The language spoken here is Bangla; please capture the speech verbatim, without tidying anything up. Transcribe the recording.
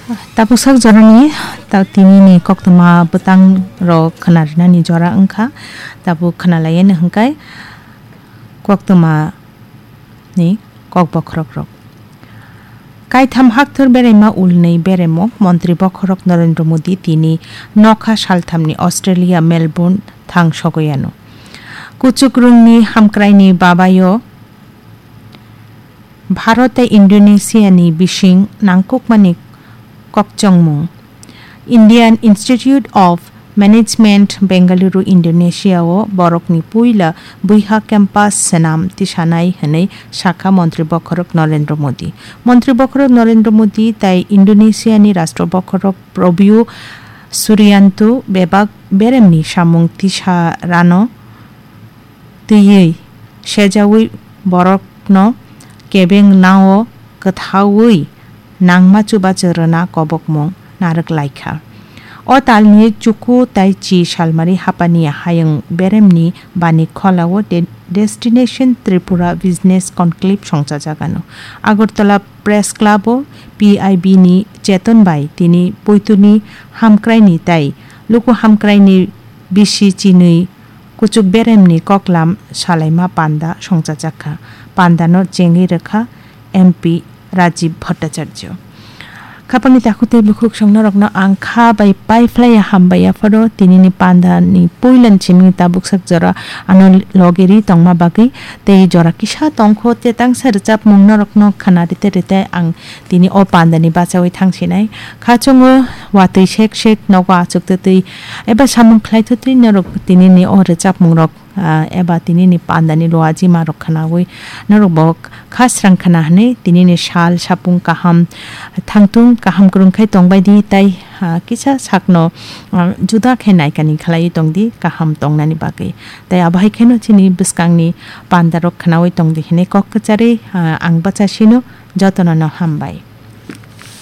Tapusak jorani ta tini ni koktoma betang ro khanarna ni jora angkha tapu khanalayen hangkai koktoma ni kok bokrok rok kai tham hakthor berema ulnei beremok মন্ত্রী বখরক নরেন্দ্র মোদি তিনি নখা সালথামনি অস্ট্রেলিয়া মেলবোর্ন থাং সগয়ানো কুচুকরুংনি হামক্রাইনি বাবাयो ভারতে ইন্দোনেশিয়ানি বিশিং নাংকুকমানি kokchongmung Indian Institute of Management Bengaluru Indonesia o borokni puila buiha campus senam tisanai hanei shakha মন্ত্রী বখরক নরেন্দ্র মোদি মন্ত্রী বখরক নরেন্দ্র মোদি তাই ইন্দোনেশিয়ানি রাষ্ট্র বখরক প্রবিউ সুরিয়ান্তু বেবাক বেরেমনি samung tisa rano tiyei sejawi borokno kebeng nao kethawi nangma chuba chorona kobokmong narak laikha o talni chuku taichi salmari hapani hayang beremni bani kholao destination Tripura business conclave songcha jagano Agartala press club o P I B ni cheton bai tini poituni hamkraini tai luku hamkraini bishi chinui kuchuk beremni koklam salaima panda songcha jakha pandano chengi rekha M P Rajiv Bhattacharya Kapangni takute bukhuk songna rokna angkha bai pai flaya hambaya foro tinini panda ni puilan chimni tabuk sak jora ano logeri tongma bagi tei jora kisa tongkho te tang sarjap mungna rokno khana rite rite ang tini o panda ni bachawi thangsinai khachongo watui shek shek noga achukte tei eba samung khlai thutri narok tinini o rechap mungrok eba tinini panda ni loaji marok khanawi narobok khasrang khana hne tinini shal sapung kaham thangtung kaham kurungkhai tongbai di tai kisa sakno juda khenai kani khlai tongdi kaham tongnani bagai tai abai kheno chini biskangni panda rok khanawi tongdi hne kokkachari ang bachasino jotona no hambai